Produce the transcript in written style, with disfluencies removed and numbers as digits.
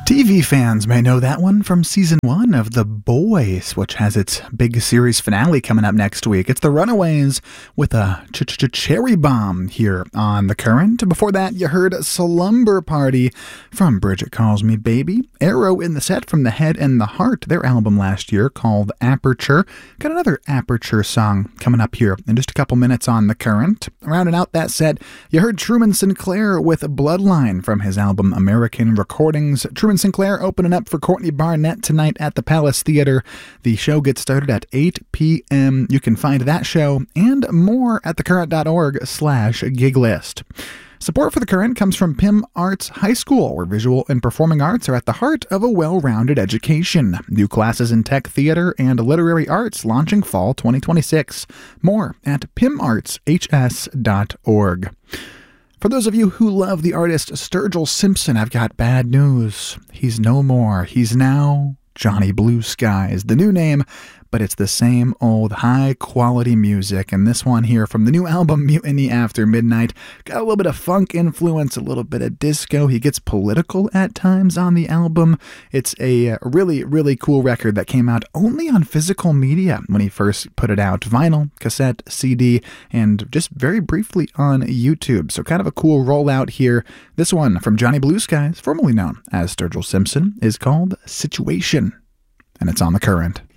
TV fans may know that one from season 1 of The Boys, which has its big series finale coming up next week. It's The Runaways with a cherry bomb here on The Current. Before that, you heard Slumber Party from Bridget Calls Me Baby. Arrow in the Set from The Head and the Heart, their album last year called Aperture. Got another Aperture song coming up here in just a couple minutes on The Current. Rounding out that set, you heard Truman Sinclair with Bloodline from his album American Recordings. Truman Sinclair opening up for Courtney Barnett tonight at the Palace Theater. The show gets started at 8 p.m. You can find that show and more at thecurrent.org/giglist. Support for The Current comes from Pym Arts High School, where visual and performing arts are at the heart of a well-rounded education. New classes in tech, theater, and literary arts launching fall 2026. More at pymartshs.org. For those of you who love the artist Sturgill Simpson, I've got bad news. He's no more. He's now Johnny Blue Skies, the new name, but it's the same old high-quality music. And this one here from the new album Mutiny After Midnight got a little bit of funk influence, a little bit of disco. He gets political at times on the album. It's a really, really cool record that came out only on physical media when he first put it out. Vinyl, cassette, CD, and just very briefly on YouTube. So kind of a cool rollout here. This one from Johnny Blue Skies, formerly known as Sturgill Simpson, is called Situation. And it's on The Current.